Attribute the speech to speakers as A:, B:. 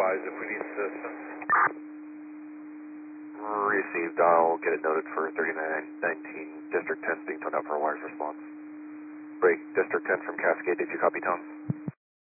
A: advise if we need assistance.
B: Received. I'll get it noted for 3919. District 10 being toned out for a wires response. Break, District 10 from Cascade. Did you copy, Tom?